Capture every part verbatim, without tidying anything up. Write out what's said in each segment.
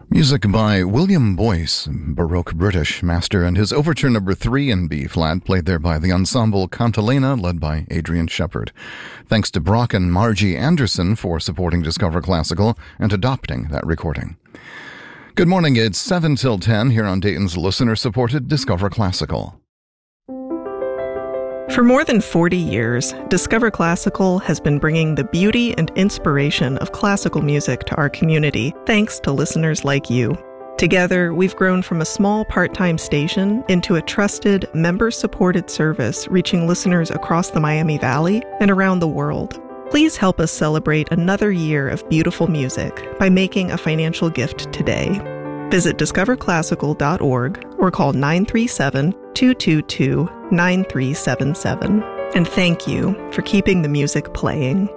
Music by William Boyce, Baroque British master, and his Overture Number three in B-flat, played there by the ensemble Cantilena, led by Adrian Shepard. Thanks to Brock and Margie Anderson for supporting Discover Classical and adopting that recording. Good morning, it's seven till ten here on Dayton's listener-supported Discover Classical. For more than forty years, Discover Classical has been bringing the beauty and inspiration of classical music to our community, thanks to listeners like you. Together, we've grown from a small part-time station into a trusted, member-supported service reaching listeners across the Miami Valley and around the world. Please help us celebrate another year of beautiful music by making a financial gift today. Visit discover classical dot org or call nine three seven, two two two, nine three seven seven. And thank you for keeping the music playing.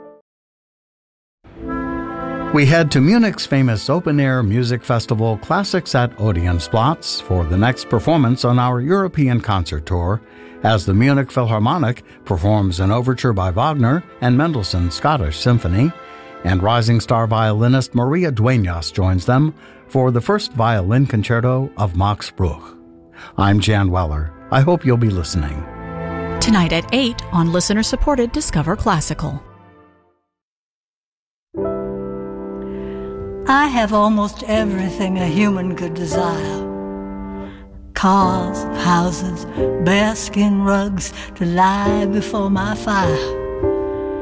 We head to Munich's famous open-air music festival Classics at Odeonsplatz for the next performance on our European concert tour, as the Munich Philharmonic performs an overture by Wagner and Mendelssohn's Scottish Symphony, and rising star violinist Maria Dueñas joins them for the first violin concerto of Max Bruch. I'm Jan Weller. I hope you'll be listening. Tonight at eight on listener-supported Discover Classical. I have almost everything a human could desire. Cars, houses, bearskin rugs to lie before my fire.